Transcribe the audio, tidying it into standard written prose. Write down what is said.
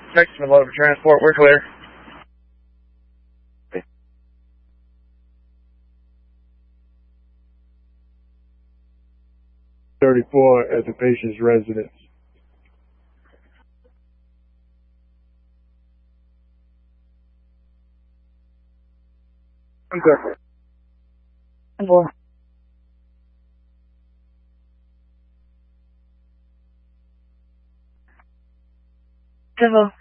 Maximum load for transport, we're clear. 34 at the patient's residence. I'm good. 4. Civil.